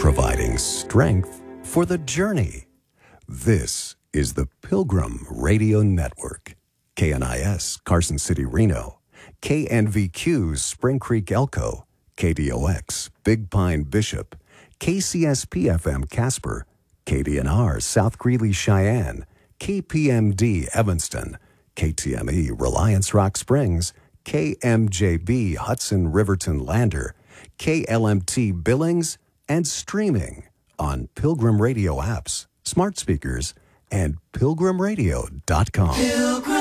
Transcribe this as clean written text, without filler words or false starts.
providing strength for the journey. This is the Pilgrim Radio Network. KNIS, Carson City, Reno. KNVQ, Spring Creek, Elko. KDOX, Big Pine, Bishop. KCSP-FM, Casper. KDNR, South Greeley, Cheyenne. KPMD, Evanston. KTME, Reliance Rock Springs. KMJB, Hudson Riverton Lander. KLMT, Billings, and streaming on Pilgrim Radio apps, smart speakers, and pilgrimradio.com.